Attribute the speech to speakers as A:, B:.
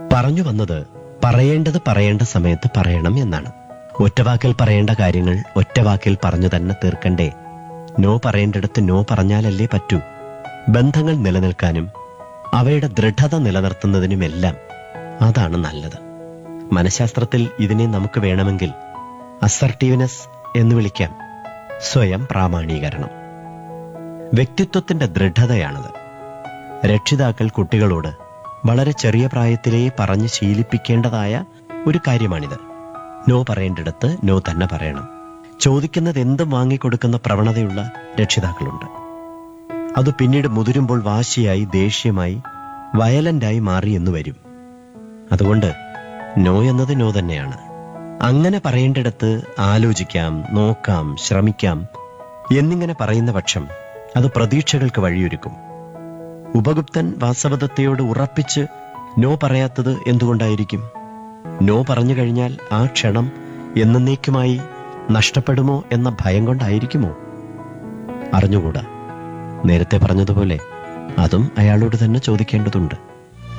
A: പറഞ്ഞു വന്നത് പറയേണ്ടത് പറയേണ്ട സമയത്ത് പറയണം എന്നാണ്. ഒറ്റവാക്കിൽ പറയേണ്ട കാര്യങ്ങൾ ഒറ്റവാക്കിൽ പറഞ്ഞു തന്നെ തീർക്കണ്ടേ? നോ പറയേണ്ടിടത്ത് നോ പറഞ്ഞാലല്ലേ പറ്റൂ. ബന്ധങ്ങൾ നിലനിൽക്കാനും അവയുടെ ദൃഢത നിലനിർത്തുന്നതിനുമെല്ലാം അതാണ് നല്ലത്. മനഃശാസ്ത്രത്തിൽ ഇതിനെ നമുക്ക് വേണമെങ്കിൽ അസർട്ടീവ്നെസ് എന്ന് വിളിക്കാം. സ്വയം പ്രാമാണീകരണം, വ്യക്തിത്വത്തിന്റെ ദൃഢതയാണത്. രക്ഷിതാക്കൾ കുട്ടികളോട് വളരെ ചെറിയ പ്രായത്തിലേ പറഞ്ഞ് ശീലിപ്പിക്കേണ്ടതായ ഒരു കാര്യമാണിത്. നോ പറയേണ്ടിടത്ത് നോ തന്നെ പറയണം. ചോദിക്കുന്നത് എന്തും വാങ്ങിക്കൊടുക്കുന്ന പ്രവണതയുള്ള രക്ഷിതാക്കളുണ്ട്. അത് പിന്നീട് മുതിരുമ്പോൾ വാശിയായി, ദേഷ്യമായി, വയലന്റായി മാറി എന്ന് വരും. അതുകൊണ്ട് നോ എന്നത് നോ തന്നെയാണ്. അങ്ങനെ പറയേണ്ടിടത്ത് ആലോചിക്കാം, നോക്കാം, ശ്രമിക്കാം എന്നിങ്ങനെ പറയുന്ന പക്ഷം അത് പ്രതീക്ഷകൾക്ക് വഴിയൊരുക്കും. ഉപഗുപ്തൻ വാസവദത്തയോട് ഉറപ്പിച്ച് നോ പറയാത്തത് എന്തുകൊണ്ടായിരിക്കും? നോ പറഞ്ഞു കഴിഞ്ഞാൽ ആ ക്ഷണം എന്നേക്കുമായി നഷ്ടപ്പെടുമോ എന്ന ഭയം കൊണ്ടായിരിക്കുമോ? അറിഞ്ഞുകൂടാ. നേരത്തെ പറഞ്ഞതുപോലെ അതും അയാളോട് തന്നെ ചോദിക്കേണ്ടതുണ്ട്.